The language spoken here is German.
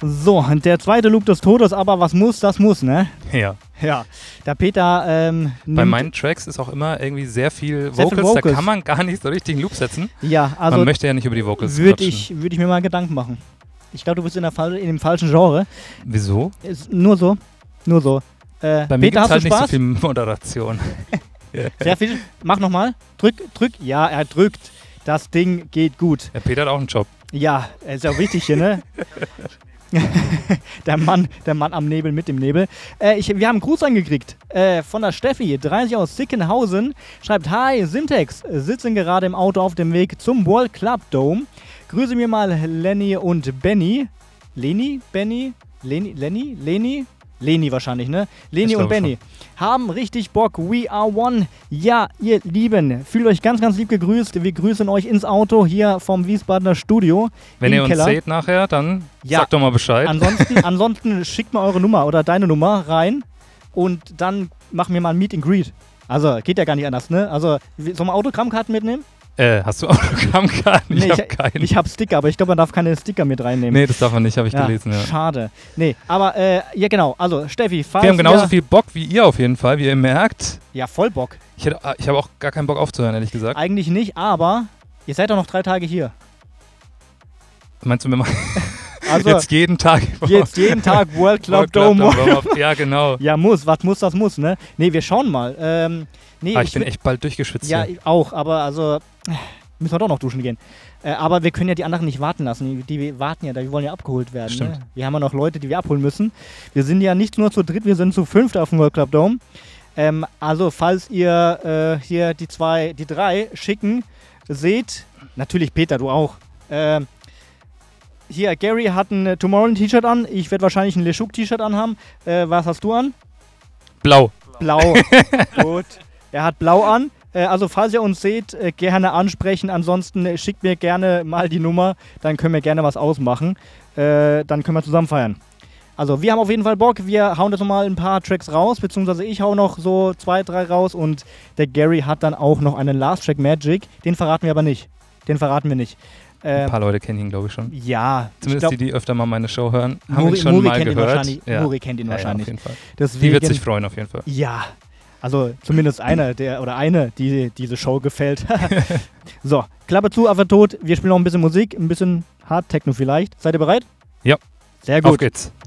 So, der zweite Loop des Todes, aber was muss, das muss, ne? Ja. Ja, der Peter Bei meinen Tracks ist auch immer irgendwie sehr viel Vocals, da kann man gar nicht so richtig einen Loop setzen. Ja, also man möchte ja nicht über die Vocals Würde ich mir mal Gedanken machen. Ich glaube, du bist in dem falschen Genre. Wieso? Ist nur so. Bei mir Peter, gibt es halt nicht Spaß? so viel Moderation. Sehr viel. Mach nochmal. Drück. Ja, er drückt. Das Ding geht gut. Der Peter hat auch einen Job. Ja, ist ja auch wichtig hier, ne? der Mann am Nebel mit dem Nebel. Wir haben einen Gruß angekriegt von der Steffi, 30 aus Sickenhausen. Schreibt, hi, Syntax, sitzen gerade im Auto auf dem Weg zum World Club Dome. Grüße mir mal Lenny und Benny. Leni wahrscheinlich, ne? Leni und Benny. Haben richtig Bock. We are one. Ja, ihr Lieben, fühlt euch ganz, ganz lieb gegrüßt. Wir grüßen euch ins Auto hier vom Wiesbadener Studio. Wenn ihr uns Keller. seht nachher, dann sagt doch mal Bescheid. Ansonsten schickt mal eure Nummer oder deine Nummer rein und dann machen wir mal ein Meet and Greet. Also, geht ja gar nicht anders, ne? Also, sollen wir Autogrammkarten mitnehmen? Hast du Autogrammkarten? Nee, ich habe keine. Ich habe Sticker, aber ich glaube, man darf keine Sticker mit reinnehmen. Nee, das darf man nicht, habe ich gelesen. Ja. Schade. Nee, aber ja genau, also Steffi, falls wir haben genauso viel Bock wie ihr auf jeden Fall, wie ihr merkt. Ja, voll Bock. Ich habe auch gar keinen Bock aufzuhören, ehrlich gesagt. Eigentlich nicht, aber ihr seid doch noch 3 Tage hier. Meinst du mir mal? Also, jetzt jeden Tag World Club Dome. Ja, genau. Ja, was muss, das muss, ne? Nee, wir schauen mal. Ich bin echt bald durchgeschwitzt. Ja, ich auch, aber also müssen wir doch noch duschen gehen. Aber wir können ja die anderen nicht warten lassen. Die warten ja, die wollen ja abgeholt werden. Stimmt. Ne? Wir haben ja noch Leute, die wir abholen müssen. Wir sind ja nicht nur zu dritt, wir sind zu 5 auf dem World Club Dome. Also, falls ihr hier die 3 schicken seht, natürlich Peter, du auch. Hier, Gary hat ein Tomorrow-T-Shirt an. Ich werde wahrscheinlich ein Leschuk-T-Shirt anhaben. Was hast du an? Blau. Gut. Er hat blau an. Also falls ihr uns seht, gerne ansprechen. Ansonsten schickt mir gerne mal die Nummer. Dann können wir gerne was ausmachen. Dann können wir zusammen feiern. Also wir haben auf jeden Fall Bock. Wir hauen jetzt nochmal ein paar Tracks raus. Beziehungsweise ich hau noch so 2, 3 raus. Und der Gary hat dann auch noch einen Last Track Magic. Den verraten wir aber nicht. Ein paar Leute kennen ihn, glaube ich, schon. Ja. Zumindest die öfter mal meine Show hören, haben ihn schon mal gehört. Muri kennt ihn wahrscheinlich. Ja, auf jeden Fall. Deswegen, die wird sich freuen, auf jeden Fall. Ja, also zumindest eine, die diese Show gefällt. So, Klappe zu, Affe tot. Wir spielen noch ein bisschen Musik, ein bisschen Hard Techno vielleicht. Seid ihr bereit? Ja. Sehr gut. Auf geht's.